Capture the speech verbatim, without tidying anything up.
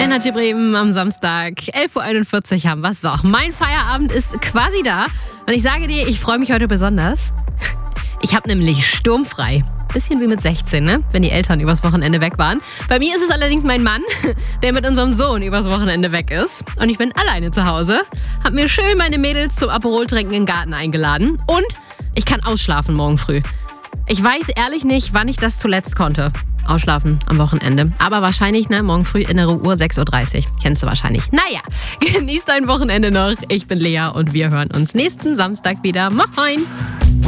Energy Bremen am Samstag, elf Uhr einundvierzig haben wir. So, mein Feierabend ist quasi da. Und ich sage dir, ich freue mich heute besonders. Ich habe nämlich sturmfrei. Bisschen wie mit sechzehn, ne? Wenn die Eltern übers Wochenende weg waren. Bei mir ist es allerdings mein Mann, der mit unserem Sohn übers Wochenende weg ist. Und ich bin alleine zu Hause. Hab mir schön meine Mädels zum Aperol-Trinken in den Garten eingeladen. Und ich kann ausschlafen morgen früh. Ich weiß ehrlich nicht, wann ich das zuletzt konnte. Ausschlafen am Wochenende. Aber wahrscheinlich, ne, morgen früh innere Uhr, sechs Uhr dreißig. Kennst du wahrscheinlich. Naja, genieß dein Wochenende noch. Ich bin Lea und wir hören uns nächsten Samstag wieder. Moin!